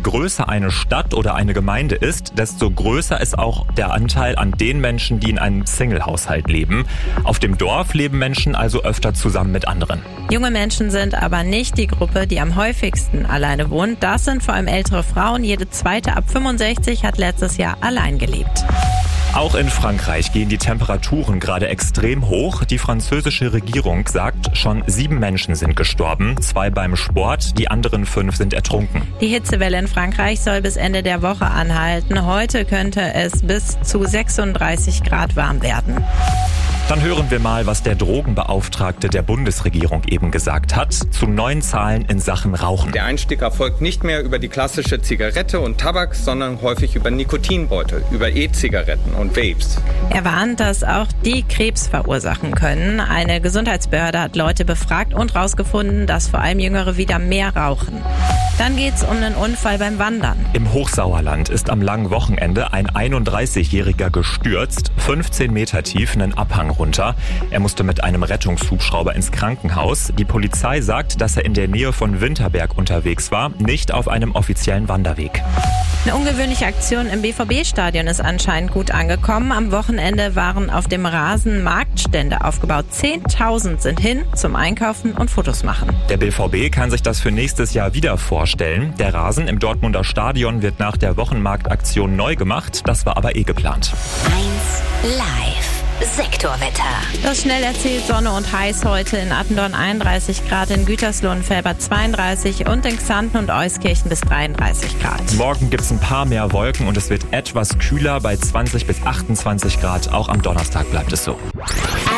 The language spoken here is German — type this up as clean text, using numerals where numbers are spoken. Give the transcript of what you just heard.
größer eine Stadt oder eine Gemeinde ist, desto größer ist auch der Anteil an den Menschen, die in einem Single-Haushalt leben. Auf dem Dorf leben Menschen also öfter zusammen mit anderen. Junge Menschen sind aber nicht die Gruppe, die am häufigsten alleine wohnt. Das sind vor allem ältere Frauen. Jede zweite ab 65 hat letztes Jahr allein gelebt. Auch in Frankreich gehen die Temperaturen gerade extrem hoch. Die französische Regierung sagt, schon 7 Menschen sind gestorben, 2 beim Sport, die anderen 5 sind ertrunken. Die Hitzewelle in Frankreich soll bis Ende der Woche anhalten. Heute könnte es bis zu 36 Grad warm werden. Dann hören wir mal, was der Drogenbeauftragte der Bundesregierung eben gesagt hat zu neuen Zahlen in Sachen Rauchen. Der Einstieg erfolgt nicht mehr über die klassische Zigarette und Tabak, sondern häufig über Nikotinbeutel, über E-Zigaretten und Vapes. Er warnt, dass auch die Krebs verursachen können. Eine Gesundheitsbehörde hat Leute befragt und herausgefunden, dass vor allem Jüngere wieder mehr rauchen. Dann geht's um einen Unfall beim Wandern. Im Hochsauerland ist am langen Wochenende ein 31-Jähriger gestürzt, 15 Meter tief einen Abhang runter. Er musste mit einem Rettungshubschrauber ins Krankenhaus. Die Polizei sagt, dass er in der Nähe von Winterberg unterwegs war, nicht auf einem offiziellen Wanderweg. Eine ungewöhnliche Aktion im BVB-Stadion ist anscheinend gut angekommen. Am Wochenende waren auf dem Rasen Marktstände aufgebaut. 10.000 sind hin zum Einkaufen und Fotos machen. Der BVB kann sich das für nächstes Jahr wieder vorstellen. Der Rasen im Dortmunder Stadion wird nach der Wochenmarktaktion neu gemacht. Das war aber geplant. 1 Live. Sektorwetter. Das schnell erzählt Sonne und heiß heute in Attendorn 31 Grad, in Gütersloh und Velbert 32 und in Xanten und Euskirchen bis 33 Grad. Morgen gibt es ein paar mehr Wolken und es wird etwas kühler bei 20 bis 28 Grad. Auch am Donnerstag bleibt es so.